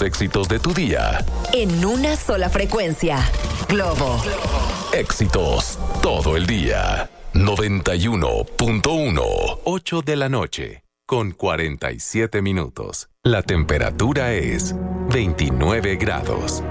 los éxitos de tu día. En una sola frecuencia. Globo. Éxitos todo el día. 91.1. 8 de la noche. Con 47 minutos. La temperatura es 29 grados.